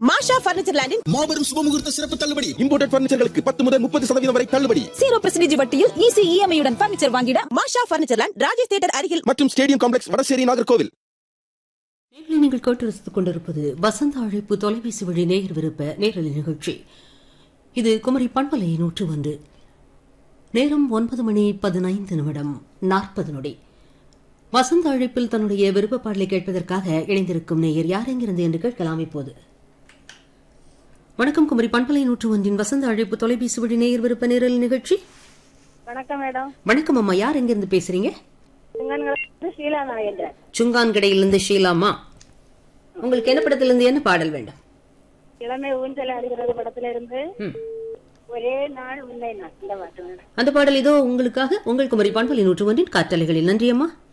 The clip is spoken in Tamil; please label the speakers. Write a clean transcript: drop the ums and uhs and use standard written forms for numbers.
Speaker 1: மாஷா பர்னிச்சர் லேண்டின்
Speaker 2: மாபெரும் சுபமுகூர்த்த சிறப்பு தள்ளுபடி. இம்போர்ட்டட் பர்னிச்சர்களுக்கு 10 முதல் 30% வரை தள்ளுபடி.
Speaker 1: 0% வட்டியில் ஈஸி இஎம்ஐயுடன் பர்னிச்சர் வாங்கிட மாஷா பர்னிச்சர் லேண்ட், ராஜேஷ் தியேட்டர் அருகில்
Speaker 2: மற்றும் ஸ்டேடியம் காம்ப்ளெக்ஸ், வடசேரி, நாகர்கோவில்.
Speaker 3: நீங்கள் கேட்டு ரசித்துக் கொண்டிருப்பது வசந்த அழைப்பு தொலைபேசி வழி நேயர் விருப்ப நேரலை நிகழ்ச்சி. இது குமரி பண்பலை 101. நேரம் 9:15 வசந்த அழைப்பில் தன்னுடைய விருப்ப பாடலை கேட்பதற்காக இணைந்திருக்கும் நேயர் யார் எங்கிருந்து என்று கேட்கலாம். இப்போது வணக்கம். குமரி பண்பலை 101 வசந்த அழைப்பு தொலைபேசி வழி நேயர் விருப்ப நேரலை நிகழ்ச்சி.
Speaker 4: வணக்கம் மேடம்.
Speaker 3: வணக்கம் அம்மா, யார் எங்கிருந்து பேசுறீங்க?
Speaker 4: ஷீலா.
Speaker 3: சுங்கான்கடையிலிருந்து ஷீலாமா. உங்களுக்கு என்ன படத்திலிருந்து என்ன பாடல் வேண்டும்?
Speaker 4: இளமை ஊஞ்சல் அடிக்கிறது படத்துல இருந்து ஒரே நாள் உன்னை நான்.
Speaker 3: அந்த பாடல் இதோ உங்களுக்காக உங்கள் குமரி பண்பலை 101 காற்றலைகளில். நன்றி அம்மா.